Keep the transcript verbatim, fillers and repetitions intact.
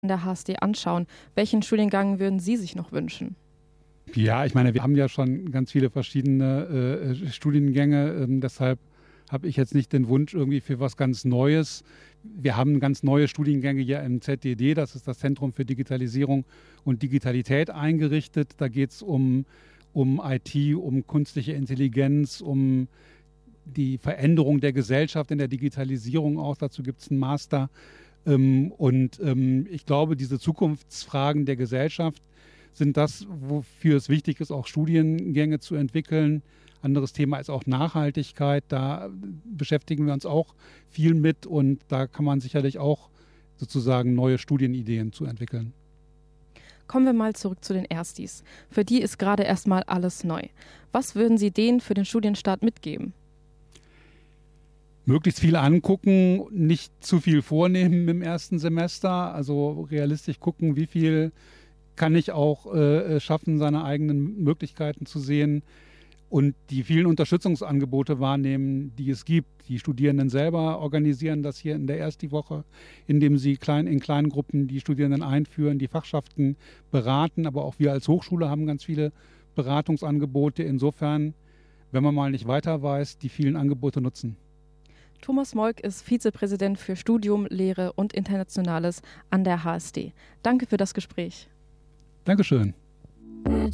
der H S D anschauen. Welchen Studiengang würden Sie sich noch wünschen? Ja, ich meine, wir haben ja schon ganz viele verschiedene äh, Studiengänge. Ähm, deshalb habe ich jetzt nicht den Wunsch irgendwie für was ganz Neues. Wir haben ganz neue Studiengänge hier im Z D D, das ist das Zentrum für Digitalisierung und Digitalität, eingerichtet. Da geht es um, um I T, um künstliche Intelligenz, um die Veränderung der Gesellschaft in der Digitalisierung auch. Dazu gibt es einen Master. Ähm, und ähm, ich glaube, diese Zukunftsfragen der Gesellschaft sind das, wofür es wichtig ist, auch Studiengänge zu entwickeln. Anderes Thema ist auch Nachhaltigkeit. Da beschäftigen wir uns auch viel mit und da kann man sicherlich auch sozusagen neue Studienideen zu entwickeln. Kommen wir mal zurück zu den Erstis. Für die ist gerade erstmal alles neu. Was würden Sie denen für den Studienstart mitgeben? Möglichst viel angucken, nicht zu viel vornehmen im ersten Semester. Also realistisch gucken, wie viel kann ich auch äh, schaffen, seine eigenen Möglichkeiten zu sehen und die vielen Unterstützungsangebote wahrnehmen, die es gibt. Die Studierenden selber organisieren das hier in der Ersti-Woche, indem sie klein, in kleinen Gruppen die Studierenden einführen, die Fachschaften beraten, aber auch wir als Hochschule haben ganz viele Beratungsangebote. Insofern, wenn man mal nicht weiter weiß, die vielen Angebote nutzen. Thomas Molk ist Vizepräsident für Studium, Lehre und Internationales an der H S D. Danke für das Gespräch. Dankeschön.